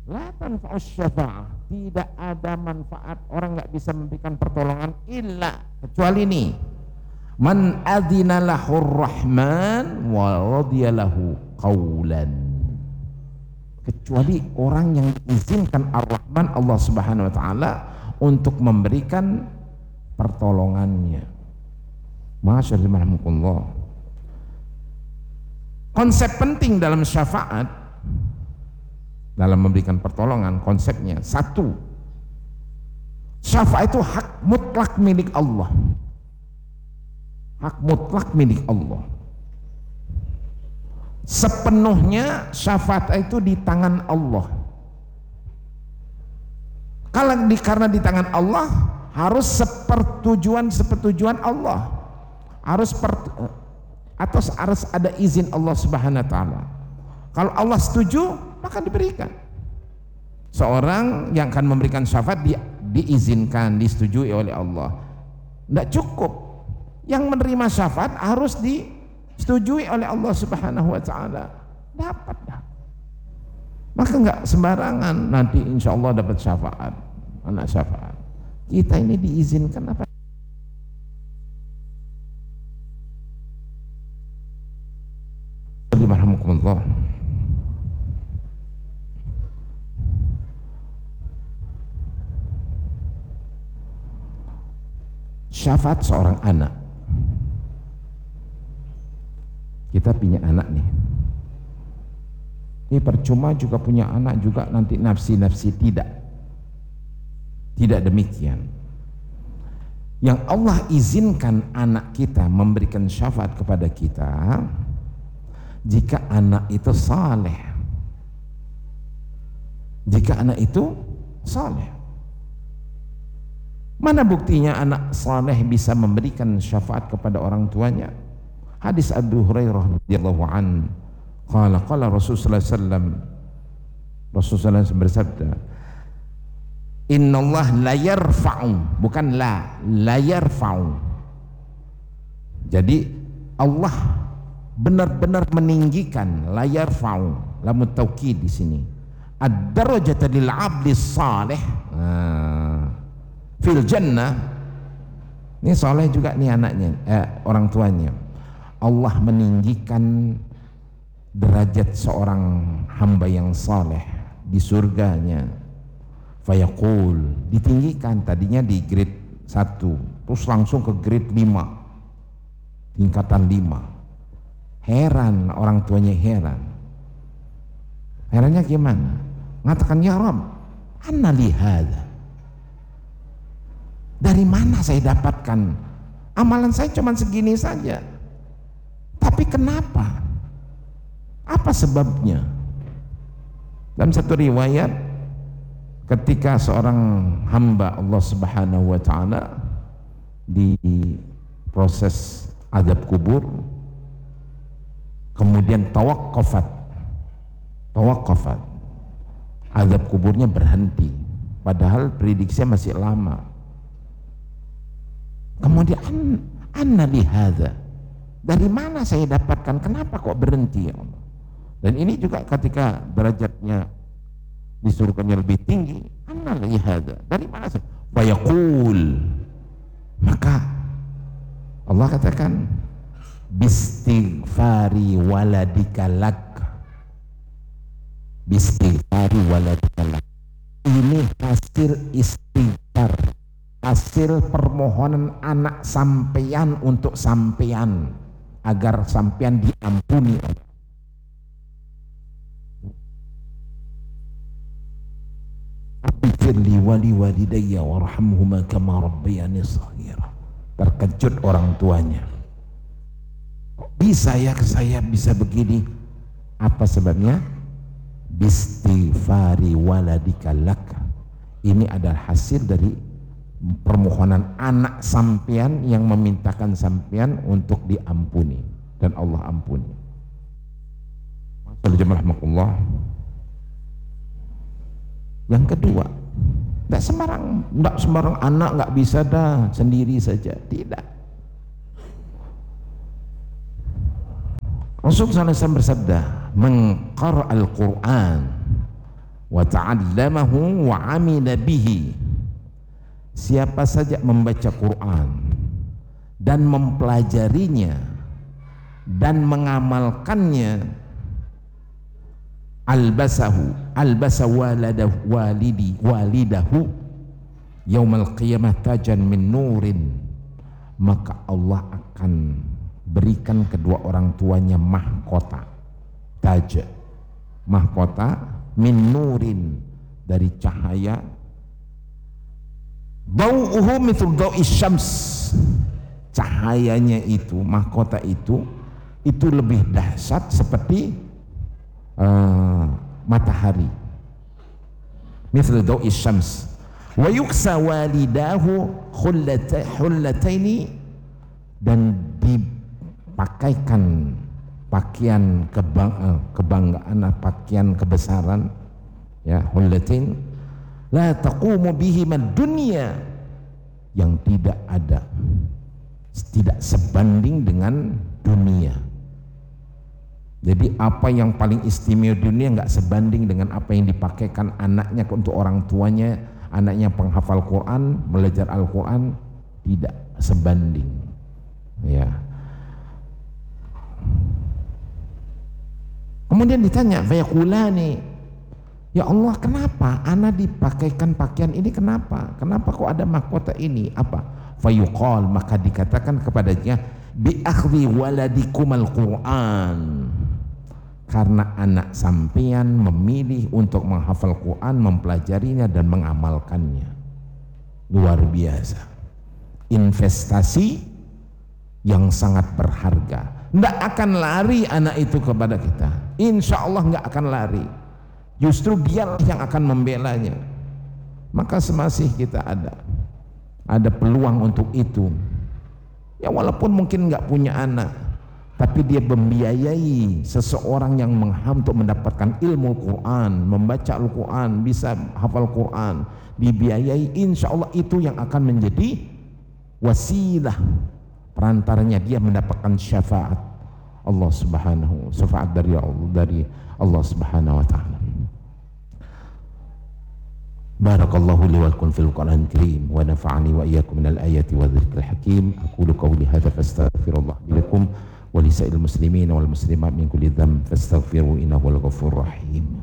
La tanfa'us syafa'ah, tidak ada manfaat, orang nggak bisa memberikan pertolongan illa kecuali ini, man adzina lahur rahman wa radiya lahu qawlan, kecuali orang yang diizinkan ar-Rahman Allah Subhanahu wa taala untuk memberikan pertolongannya. Masyaallah. Konsep penting dalam syafaat, dalam memberikan pertolongan, konsepnya satu, syafaat itu hak mutlak milik Allah, hak mutlak milik Allah, sepenuhnya syafaat itu di tangan Allah. Karena di tangan Allah, harus sepertujuan Allah, harus ada izin Allah Subhanahu wa taala. Kalau Allah setuju, maka diberikan. Seorang yang akan memberikan syafaat diizinkan, disetujui oleh Allah. Tidak cukup. Yang menerima syafaat harus disetujui oleh Allah Subhanahu wa taala. Dapat. Maka enggak sembarangan nanti insya Allah dapat syafaat, anak syafaat. Kita ini diizinkan apa? Alhamdulillah. Syafaat seorang anak. Kita punya anak nih. Ini percuma juga punya anak juga nanti nafsi-nafsi, tidak. Tidak demikian. Yang Allah izinkan anak kita memberikan syafaat kepada kita jika anak itu saleh. Jika anak itu saleh. Mana buktinya anak saleh bisa memberikan syafaat kepada orang tuanya? Hadis Abu Hurairah radhiyallahu an, qala Rasulullah sallallahu alaihi wasallam, Rasulullah bersabda, Innallah la yarfa'u, bukan la yarfa'u. Jadi Allah benar-benar meninggikan, la yarfa'u, lam taukid di sini. Ad-darajata lil 'abdi salih fil jannah. Ini saleh juga nih anaknya, orang tuanya. Allah meninggikan derajat seorang hamba yang saleh di surganya. Fayaqul, ditinggikan, tadinya di grade 1 terus langsung ke grade 5, tingkatan 5. Heran, orang tuanya heran. Herannya gimana? Mengatakan, ya Rabb, anna li hadza, dari mana saya dapatkan? Amalan saya cuma segini saja, tapi kenapa? Apa sebabnya? Dalam satu riwayat, ketika seorang hamba Allah Subhanahu wa taala di proses azab kubur, kemudian tawaqqafat, azab kuburnya berhenti, padahal prediksinya masih lama. Kemudian anna li hadza, dari mana saya dapatkan, kenapa kok berhenti ya Allah? Dan ini juga ketika derajatnya disuruhkannya lebih tinggi, anna li hadza, dari mana saya? Fayaqul, maka Allah katakan, bistighfari waladika lak, bistighfari waladika lak, ini hasil istighfar, hasil permohonan anak sampean untuk sampean, agar sampean diampuni. Firli wali walidayya warhamhuma kama rabbayani shaghira. Terkejut orang tuanya, kok bisa ya saya bisa begini? Apa sebabnya? Bistighfari waladika lak, ini adalah hasil dari permohonan anak sampean yang memintakan sampean untuk diampuni, dan Allah ampuni. Alhamdulillah. Yang kedua, tidak sembarang anak nggak bisa dah sendiri saja, tidak. Rasulullah SAW bersabda, "Man qara'a al-Qur'an wa ta'allamahu wa 'amila bihi. Siapa saja membaca Quran dan mempelajarinya dan mengamalkannya, albasa walidahu yaumal qiyamah tajan min nurin, maka Allah akan berikan kedua orang tuanya mahkota, taj, mahkota min nurin, dari cahaya, dau'uhu mithlu dau'is syams, cahayanya itu, mahkota itu lebih dahsyat seperti matahari, mithlu dau'is syams. Wa yuksa walidahu hullataini, dan dipakaikan pakaian kebanggaan, pakaian kebesaran, ya, hullatain, la taqumu bihima dunya, yang tidak sebanding dengan dunia. Jadi apa yang paling istimewa dunia nggak sebanding dengan apa yang dipakaikan anaknya untuk orang tuanya. Anaknya penghafal Quran, belajar Al-Quran, tidak sebanding, ya. Kemudian ditanya, fayaqulani, ya Allah, kenapa anak dipakaikan pakaian ini, kenapa kok ada mahkota ini, apa? Fayuqal, maka dikatakan kepadanya, bi akhdhi waladikum al-Quran, karena anak sampean memilih untuk menghafal Quran, mempelajarinya dan mengamalkannya. Luar biasa, investasi yang sangat berharga. Tidak akan lari anak itu kepada kita, insya Allah nggak akan lari, justru dialah yang akan membelanya. Maka semasih kita ada peluang untuk itu, ya walaupun mungkin nggak punya anak, tapi dia membiayai seseorang yang untuk mendapatkan ilmu Quran, membaca Al-Quran, bisa hafal Quran, dibiayai, insya Allah itu yang akan menjadi wasilah, perantaranya dia mendapatkan syafaat Allah Subhanahu, syafaat dari Allah Subhanahu wa ta'ala. Barakallahu li wa lakum fil Qur'anil Karim wa nafa'ani wa iyyakum minal ayati wa dzikril hakim. Aqulu qawli hadza fastaghfirullah li lakum wa lisa'il muslimin wal muslimat min kulli dhanb fastaghfiruhu innahu huwal ghafurur rahim.